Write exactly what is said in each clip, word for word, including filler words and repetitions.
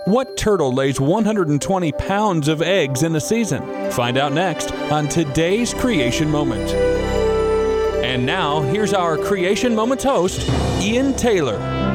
What turtle lays one hundred twenty pounds of eggs in a season? Find out next on today's Creation Moment. And now, here's our Creation Moments host, Ian Taylor.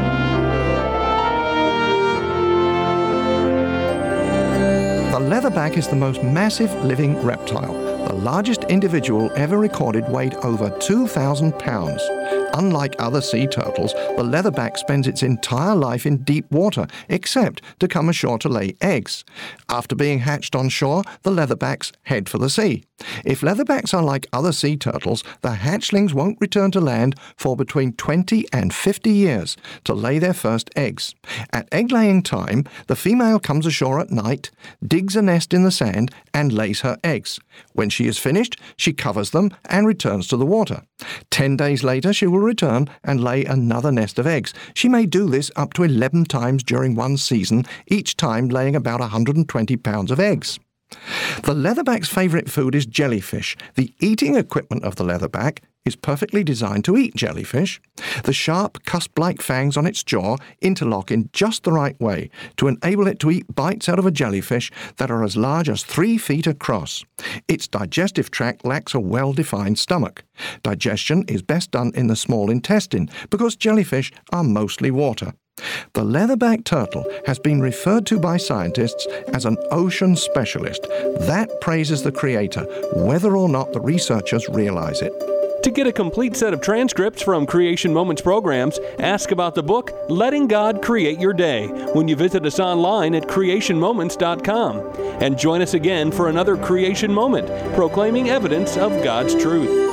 The leatherback is the most massive living reptile. The largest individual ever recorded weighed over two thousand pounds. Unlike other sea turtles, the leatherback spends its entire life in deep water, except to come ashore to lay eggs. After being hatched on shore, the leatherbacks head for the sea. If leatherbacks are like other sea turtles, the hatchlings won't return to land for between twenty and fifty years to lay their first eggs. At egg-laying time, the female comes ashore at night, digs a nest in the sand, and lays her eggs. When she is finished, she covers them and returns to the water. Ten days later, she will return and lay another nest of eggs. She may do this up to eleven times during one season, each time laying about one hundred twenty pounds of eggs. The leatherback's favourite food is jellyfish. The eating equipment of the leatherback is perfectly designed to eat jellyfish. The sharp, cusp-like fangs on its jaw interlock in just the right way to enable it to eat bites out of a jellyfish that are as large as three feet across. Its digestive tract lacks a well-defined stomach. Digestion is best done in the small intestine because jellyfish are mostly water. The leatherback turtle has been referred to by scientists as an ocean specialist. That praises the creator, whether or not the researchers realize it. To get a complete set of transcripts from Creation Moments programs, ask about the book, Letting God Create Your Day, when you visit us online at creation moments dot com. And join us again for another Creation Moment, proclaiming evidence of God's truth.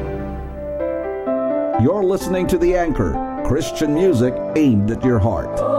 You're listening to The Anchor, Christian music aimed at your heart.